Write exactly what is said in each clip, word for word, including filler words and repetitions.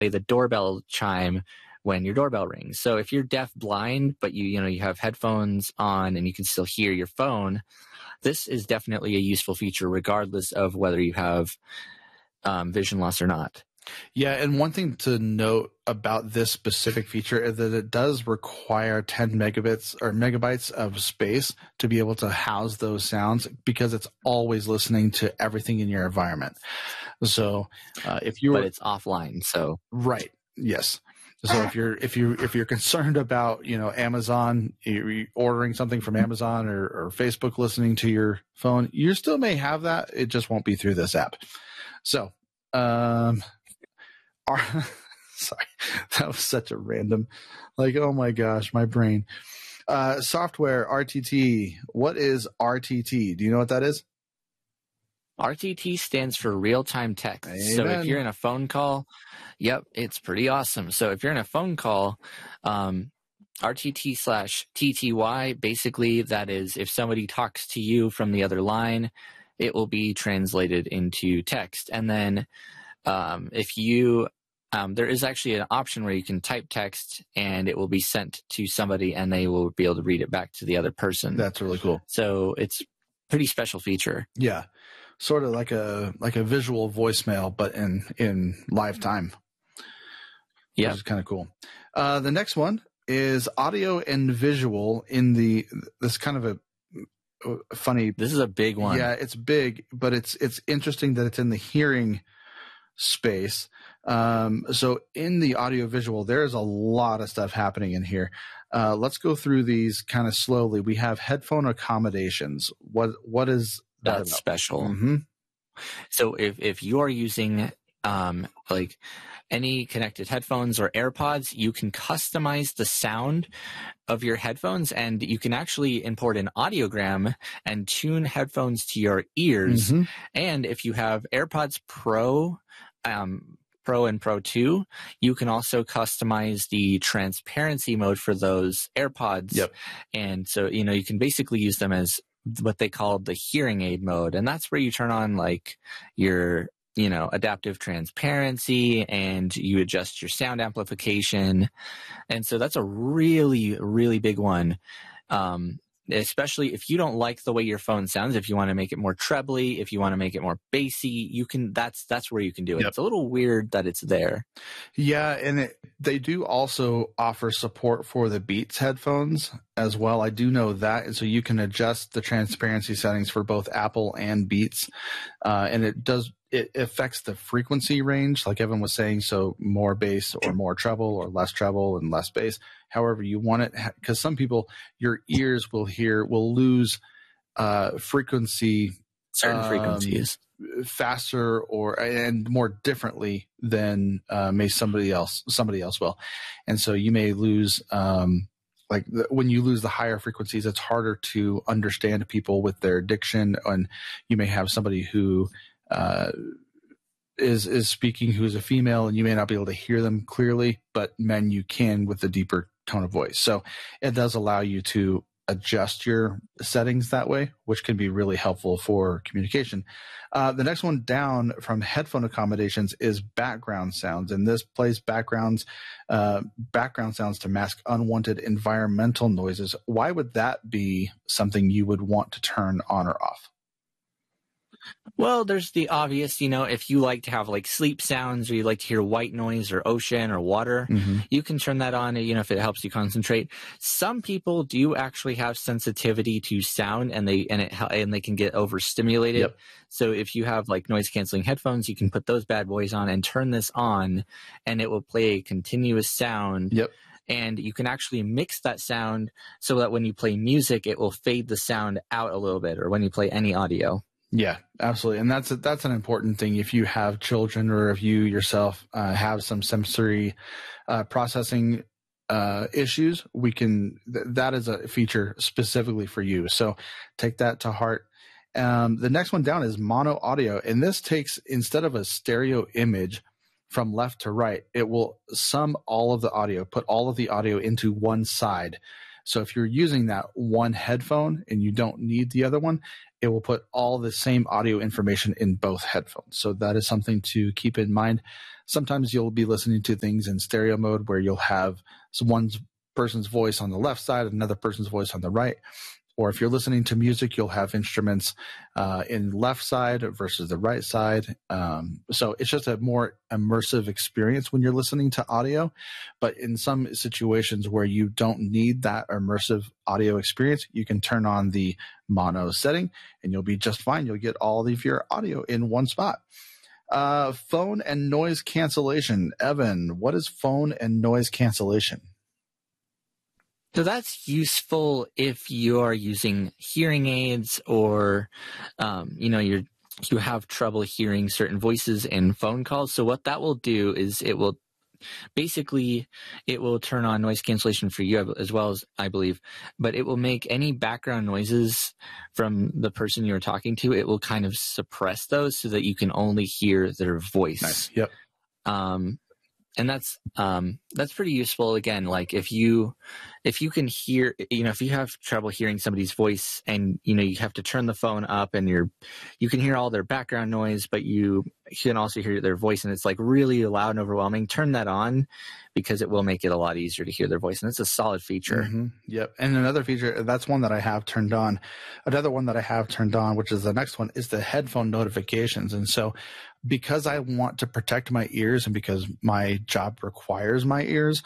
the doorbell chime when your doorbell rings. So if you're deaf blind, but you, you know, you have headphones on and you can still hear your phone, this is definitely a useful feature regardless of whether you have um, vision loss or not. Yeah, and one thing to note about this specific feature is that it does require ten megabits or megabytes of space to be able to house those sounds, because it's always listening to everything in your environment. So uh, if you but it's offline, so right, yes. So if you're if you if you're concerned about, you know, Amazon, you're ordering something from Amazon or, or Facebook listening to your phone, you still may have that. It just won't be through this app. So, um, our, sorry, that was such a random, like, oh my gosh, my brain. Uh, software R T T. What is R T T? Do you know what that is? R T T stands for real-time text. Amen. So if you're in a phone call, yep, it's pretty awesome. So if you're in a phone call, um, R T T slash T T Y, basically that is if somebody talks to you from the other line, it will be translated into text. And then um, if you, um, there is actually an option where you can type text and it will be sent to somebody and they will be able to read it back to the other person. That's really cool. So it's a pretty special feature. Yeah. Sort of like a like a visual voicemail, but in in live time. Yeah, which is kind of cool. Uh, the next one is audio and visual in the. This kind of a, a funny. This is a big one. Yeah, it's big, but it's it's interesting that it's in the hearing space. Um, so in the audio visual, there's a lot of stuff happening in here. Uh, let's go through these kind of slowly. We have headphone accommodations. What what is That's about? special. Mm-hmm. So if, if you are using um, like any connected headphones or AirPods, you can customize the sound of your headphones, and you can actually import an audiogram and tune headphones to your ears. Mm-hmm. And if you have AirPods Pro, um, Pro and Pro two, you can also customize the transparency mode for those AirPods. Yep. And so, you know, you can basically use them as what they call the hearing aid mode. And that's where you turn on like your, you know, adaptive transparency and you adjust your sound amplification. And so that's a really, really big one. Um, especially if you don't like the way your phone sounds, if you want to make it more trebly, if you want to make it more bassy, you can, that's, that's where you can do it. Yep. It's a little weird that it's there. Yeah. And it, they do also offer support for the Beats headphones as well. I do know that. And so you can adjust the transparency settings for both Apple and Beats. Uh, and it does, it affects the frequency range, like Evan was saying. So more bass or more treble or less treble and less bass, however you want it. Because some people, your ears will hear, will lose uh, frequency. Certain um, frequencies. faster or and more differently than uh, may somebody else somebody else will. And so you may lose um, like the, when you lose the higher frequencies, it's harder to understand people with their diction, and you may have somebody who uh, is is speaking who is a female, and you may not be able to hear them clearly, but men you can with the deeper tone of voice. So it does allow you to adjust your settings that way, which can be really helpful for communication. Uh, the next one down from headphone accommodations is background sounds, and this plays backgrounds, uh, background sounds to mask unwanted environmental noises. Why would that be something you would want to turn on or off? Well, there's the obvious, you know, if you like to have like sleep sounds or you like to hear white noise or ocean or water, mm-hmm. you can turn that on, you know, if it helps you concentrate. Some people do actually have sensitivity to sound, and they and it and they can get overstimulated. Yep. So if you have like noise canceling headphones, you can put those bad boys on and turn this on, and it will play a continuous sound. Yep. And you can actually mix that sound so that when you play music, it will fade the sound out a little bit, or when you play any audio. Yeah, absolutely. And that's a, that's an important thing. If you have children, or if you yourself uh, have some sensory uh, processing uh, issues, we can, th- that is a feature specifically for you. So take that to heart. Um, the next one down is mono audio. And this takes, instead of a stereo image from left to right, it will sum all of the audio, put all of the audio into one side. So if you're using that one headphone and you don't need the other one, it will put all the same audio information in both headphones. So that is something to keep in mind. sometimes you'll be listening to things in stereo mode where you'll have one person's voice on the left side, another person's voice on the right. Or if you're listening to music, you'll have instruments uh, in left side versus the right side. Um, so it's just a more immersive experience when you're listening to audio. But in some situations where you don't need that immersive audio experience, you can turn on the mono setting and you'll be just fine. You'll get all of your audio in one spot. Uh, phone and noise cancellation. Evan, what is phone and noise cancellation? So that's useful if you are using hearing aids or, um, you know, you're, you have trouble hearing certain voices in phone calls. So what that will do is it will basically, it will turn on noise cancellation for you as well as I believe, but it will make any background noises from the person you're talking to, it will kind of suppress those so that you can only hear their voice. Nice. Yep. Um, And that's um, that's pretty useful. Again, like if you if you can hear, you know, if you have trouble hearing somebody's voice, and you know you have to turn the phone up, and you're you can hear all their background noise, but you can also hear their voice, and it's like really loud and overwhelming. Turn that on because it will make it a lot easier to hear their voice, and it's a solid feature. Mm-hmm. Yep. And another feature, that's one that I have turned on. Another one that I have turned on, which is the next one, is the headphone notifications. And so because I want to protect my ears and because my job requires my ears,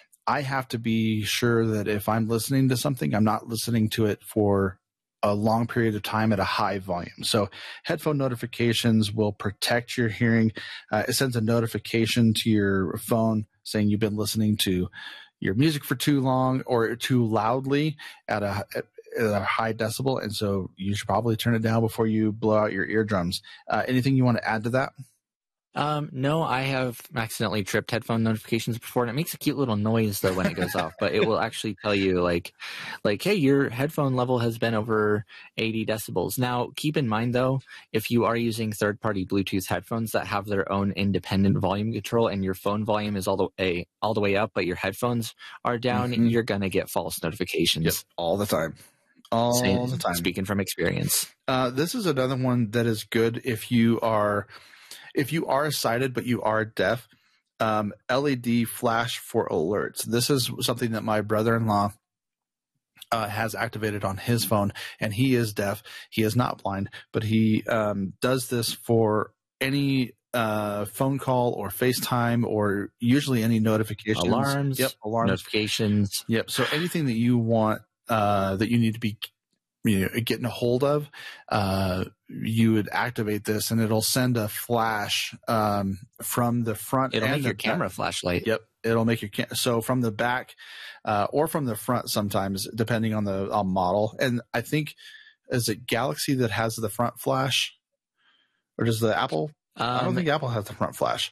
I have to be sure that if I'm listening to something, I'm not listening to it for a long period of time at a high volume. So headphone notifications will protect your hearing. Uh, it sends a notification to your phone saying you've been listening to your music for too long or too loudly at a, at a high decibel. And so you should probably turn it down before you blow out your eardrums. Uh, anything you want to add to that? Um, no, I have accidentally tripped headphone notifications before, and it makes a cute little noise though when it goes off. But it will actually tell you like, like, hey, your headphone level has been over eighty decibels. Now, keep in mind though, if you are using third-party Bluetooth headphones that have their own independent volume control, and your phone volume is all the way all the way up, but your headphones are down, mm-hmm. you're gonna get false notifications. Yep, all the time. All Same, the time. Speaking from experience. Uh, this is another one that is good if you are. If you are sighted but you are deaf, um, L E D flash for alerts. This is something that my brother-in-law uh, has activated on his phone, and he is deaf. He is not blind, but he um, does this for any uh, phone call or FaceTime or usually any notifications. Alarms. Yep, alarms. Notifications. Yep, so anything that you want uh, that you need to be you know, getting a hold of, uh, you would activate this and it'll send a flash um, from the front. It'll and make your back. camera flashlight. Yep. It'll make your camera. So from the back uh, or from the front sometimes, depending on the uh, model. And I think, is it Galaxy that has the front flash? Or does the Apple? Um, I don't think Apple has the front flash.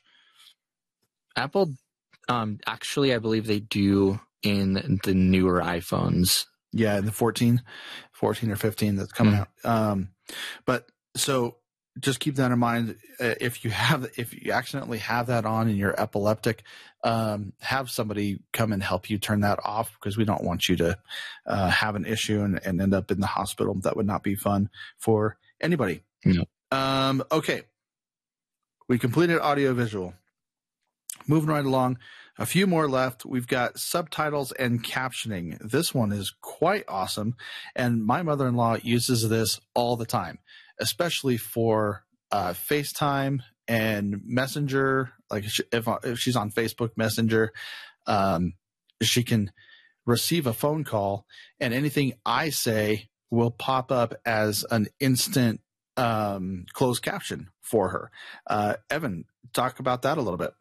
Apple, um, actually, I believe they do in the newer iPhones. Yeah, the fourteen, fourteen or fifteen that's coming mm-hmm. out. Um, but so just keep that in mind. Uh, if you have, if you accidentally have that on and you're epileptic, um, have somebody come and help you turn that off because we don't want you to uh, have an issue and, and end up in the hospital. That would not be fun for anybody. No. Um, okay. We completed audio visual. Moving right along. A few more left. We've got subtitles and captioning. This one is quite awesome. And my mother-in-law uses this all the time, especially for uh, FaceTime and Messenger. Like if, if she's on Facebook Messenger, um, she can receive a phone call and anything I say will pop up as an instant um, closed caption for her. Uh, Evan, talk about that a little bit.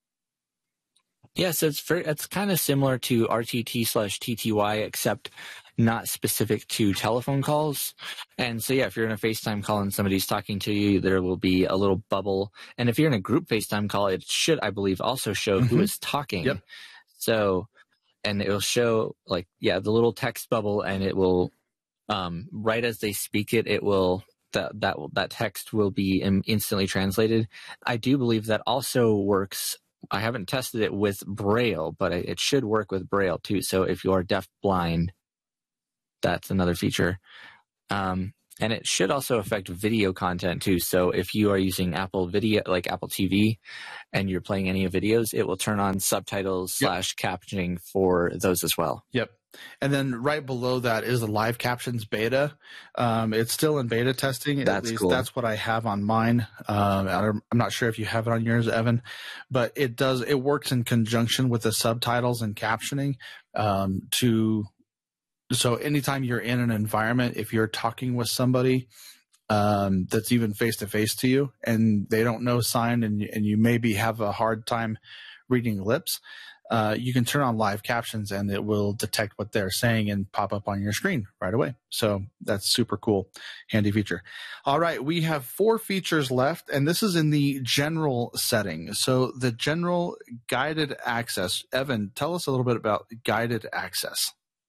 Yeah, so it's very, it's kind of similar to R T T slash T T Y, except not specific to telephone calls. And so, yeah, if you're in a FaceTime call and somebody's talking to you, there will be a little bubble. And if you're in a group FaceTime call, it should, I believe, also show mm-hmm. who is talking. Yep. So, and it will show, like, yeah, the little text bubble, and it will, um, right as they speak it, it will, that, that, that text will be instantly translated. I do believe that also works. I haven't tested it with Braille, but it should work with Braille too. So if you are deaf blind, that's another feature. Um, And it should also affect video content too. So if you are using Apple Video, like Apple T V, and you're playing any videos, it will turn on subtitles Yep. slash captioning for those as well. Yep. And then right below that is the live captions beta. Um, it's still in beta testing. At That's least cool. That's what I have on mine. Um, I don't, I'm not sure if you have it on yours, Evan, but it does. It works in conjunction with the subtitles and captioning um, to. So anytime you're in an environment, if you're talking with somebody um, that's even face to face to you, and they don't know sign, and and you maybe have a hard time reading lips. Uh, you can turn on live captions and it will detect what they're saying and pop up on your screen right away. So that's super cool, handy feature. All right, we have four features left, and this is in the general setting. So the general guided access. Evan, tell us a little bit about guided access.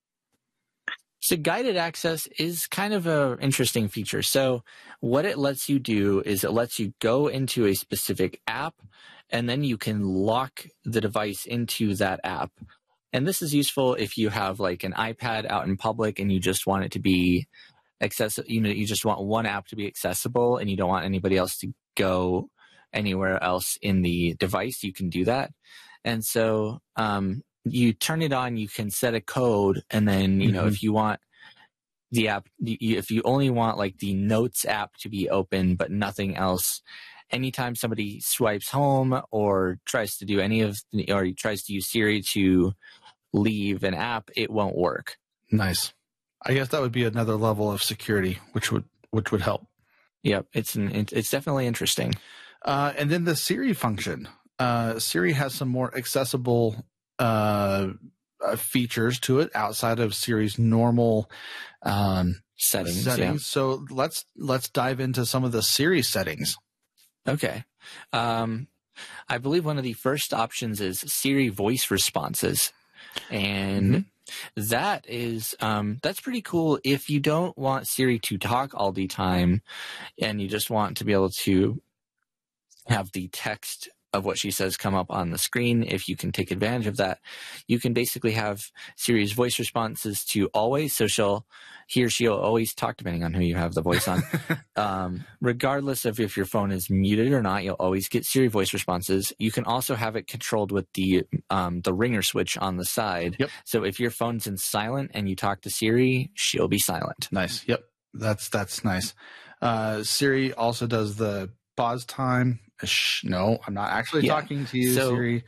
So guided access is kind of an interesting feature. So what it lets you do is it lets you go into a specific app, and then you can lock the device into that app. And this is useful if you have like an iPad out in public and you just want it to be accessible. You know, you just want one app to be accessible and you don't want anybody else to go anywhere else in the device. You can do that. And so um, you turn it on, you can set a code, and then, you mm-hmm. know, if you want the app, if you only want like the Notes app to be open, but nothing else, anytime somebody swipes home or tries to do any of, or tries to use Siri to leave an app, it won't work. Nice. I guess that would be another level of security, which would, which would help. Yep. It's an, it's definitely interesting. Uh, and then the Siri function. Uh, Siri has some more accessible uh, uh, features to it outside of Siri's normal um, settings. settings. Yeah. So let's let's dive into some of the Siri settings. Okay. Um, I believe one of the first options is Siri voice responses, and mm-hmm. that is um, that's pretty cool if you don't want Siri to talk all the time, and you just want to be able to have the text of what she says come up on the screen. If you can take advantage of that, you can basically have Siri's voice responses to always. So she'll, he or she'll always talk, depending on who you have the voice on. um, regardless of if your phone is muted or not, you'll always get Siri voice responses. You can also have it controlled with the um, the ringer switch on the side. Yep. So if your phone's in silent and you talk to Siri, she'll be silent. Nice. Yep. That's that's nice. Uh, Siri also does the pause time. No, I'm not actually yeah. talking to you, so, Siri.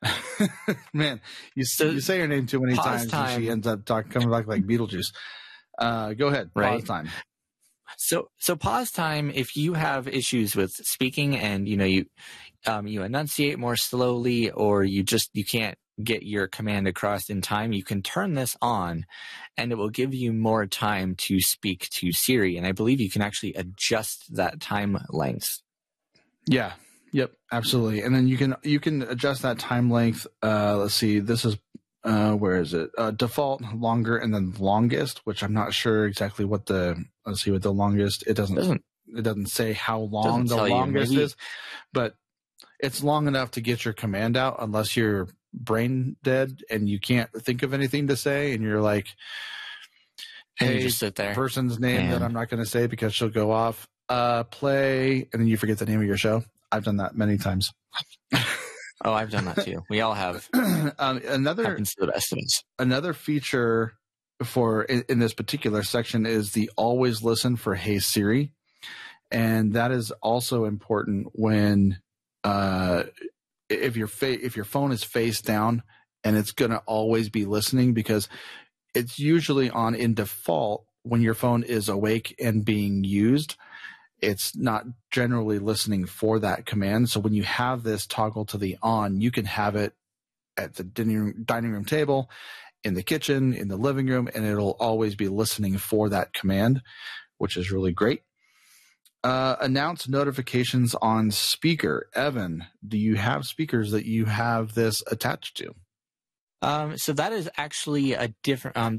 Man, you, so you say her name too many times time. and she ends up talking, coming back like Beetlejuice. Uh, go ahead. Right. Pause time. So, so pause time, if you have issues with speaking and, you know, you, um, you enunciate more slowly, or you just, you can't get your command across in time, you can turn this on and it will give you more time to speak to Siri. And I believe you can actually adjust that time length. Yeah. Yep. Absolutely. And then you can you can adjust that time length. Uh, let's see. This is uh, where is it? Uh, default, longer, and then longest. Which I'm not sure exactly what the. Let's see what the longest. It doesn't. doesn't it doesn't say how long the longest is, but it's long enough to get your command out. Unless you're brain dead and you can't think of anything to say, and you're like, "Hey, you just sit there." Person's name Man. that I'm not going to say because she'll go off. Uh, play, and then you forget the name of your show. I've done that many times. Oh, I've done that too. We all have. um, another happens to the best of us. Another feature for in, in this particular section is the always listen for Hey Siri, and that is also important when uh, if your fa- if your phone is face down, and it's going to always be listening because it's usually on in default when your phone is awake and being used. It's not generally listening for that command. So when you have this toggle to the on, you can have it at the dining room table, in the kitchen, in the living room, and it'll always be listening for that command, which is really great. Uh, announce notifications on speaker. Evan, do you have speakers that you have this attached to? Um, so that is actually a different, um, that's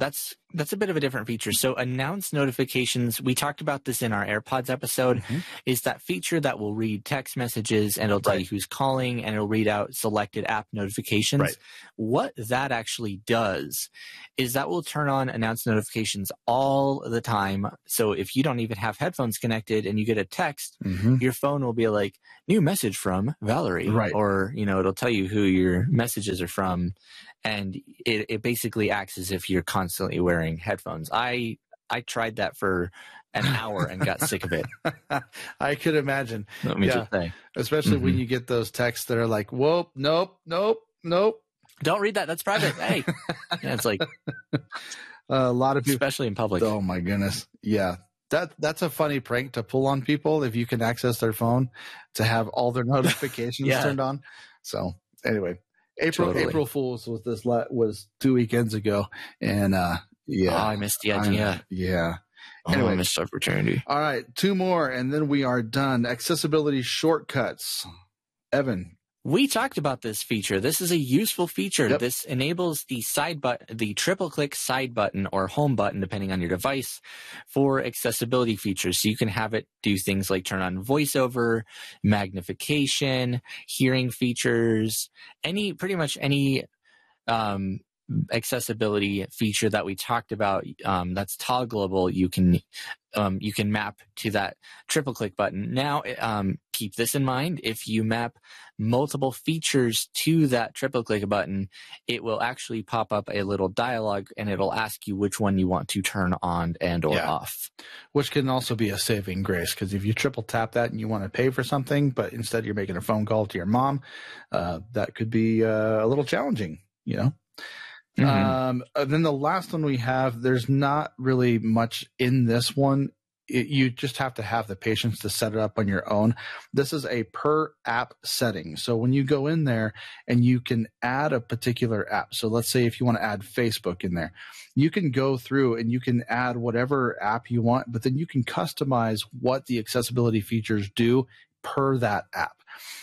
that's a bit of a different feature. So announce notifications, we talked about this in our AirPods episode, mm-hmm. is that feature that will read text messages and it'll tell right. you who's calling and it'll read out selected app notifications. Right. What that actually does is that will turn on announce notifications all the time. So if you don't even have headphones connected and you get a text, mm-hmm. your phone will be like, new message from Valerie. Right. Or, you know, it'll tell you who your messages are from. And it, it basically acts as if you're constantly wearing headphones. I I tried that for an hour and got sick of it. I could imagine. Let me yeah. just say. Especially mm-hmm. when you get those texts that are like, whoa, nope, nope, nope. Don't read that. That's private. Hey. Yeah, it's like uh, a lot of people. Especially in public. Oh, my goodness. Yeah. That That's a funny prank to pull on people if you can access their phone to have all their notifications yeah. turned on. So anyway. April totally. April Fools was this was two weekends ago, and uh, yeah, oh, I missed the idea. I, yeah. Oh, anyway, I missed opportunity. All right, two more, and then we are done. Accessibility shortcuts. Evan, we talked about this feature. This is a useful feature. Yep. This enables the side button, the triple click side button or home button, depending on your device, for accessibility features. So you can have it do things like turn on voiceover, magnification, hearing features, any, pretty much any, um, accessibility feature that we talked about, um, that's toggleable. You can, um, you can map to that triple click button. Now, um, keep this in mind. If you map multiple features to that triple click button, it will actually pop up a little dialog and it'll ask you which one you want to turn on and or yeah. off. Which can also be a saving grace, because if you triple tap that and you want to pay for something, but instead you're making a phone call to your mom, uh, that could be uh, a little challenging, you know? Mm-hmm. Um, and then the last one we have, there's not really much in this one. It, you just have to have the patience to set it up on your own. This is a per app setting. So when you go in there and you can add a particular app. So let's say if you want to add Facebook in there, you can go through and you can add whatever app you want, but then you can customize what the accessibility features do per that app.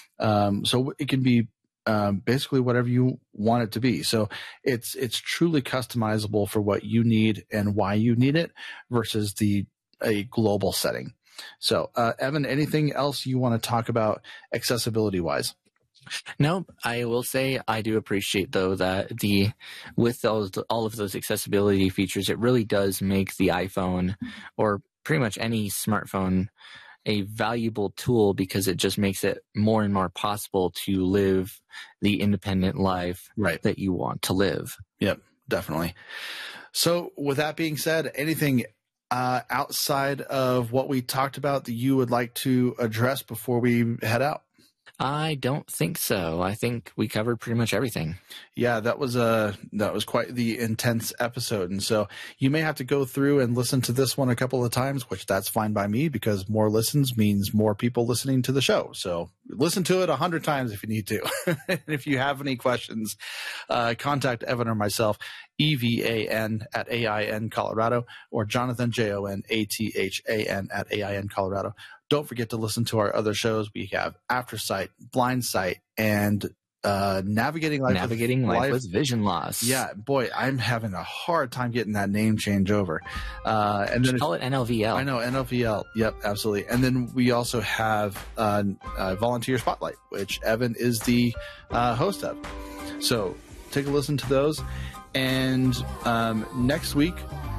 Um, so it can be Um, basically whatever you want it to be. So it's it's truly customizable for what you need and why you need it versus the a global setting. So uh, Evan, anything else you want to talk about accessibility wise? No, I will say I do appreciate though that the with those all of those accessibility features, it really does make the iPhone or pretty much any smartphone a valuable tool, because it just makes it more and more possible to live the independent life right. that you want to live. Yep, definitely. So with that being said, anything uh, outside of what we talked about that you would like to address before we head out? I don't think so. I think we covered pretty much everything. Yeah, that was a that was quite the intense episode, and so you may have to go through and listen to this one a couple of times, which that's fine by me, because more listens means more people listening to the show. So listen to it a hundred times if you need to. And if you have any questions, uh, contact Evan or myself, E V A N at A I N Colorado, or Jonathan, J O N A T H A N at A I N Colorado. Don't forget to listen to our other shows. We have After Sight, Blind Sight, and uh, Navigating Life, Navigating with, Life, Life with Vision Loss. Yeah, boy, I'm having a hard time getting that name change over. Uh, and Just then call it N L V L. I know, N L V L. Yep, absolutely. And then we also have uh, uh, Volunteer Spotlight, which Evan is the uh, host of. So take a listen to those. And um, next week,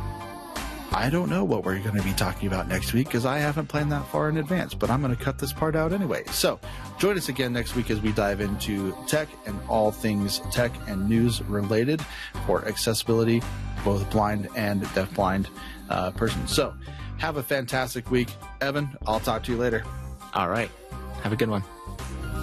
I don't know what we're going to be talking about next week, because I haven't planned that far in advance, but I'm going to cut this part out anyway. So join us again next week as we dive into tech and all things tech and news related for accessibility, both blind and deafblind uh, persons. So have a fantastic week. Evan, I'll talk to you later. All right. Have a good one.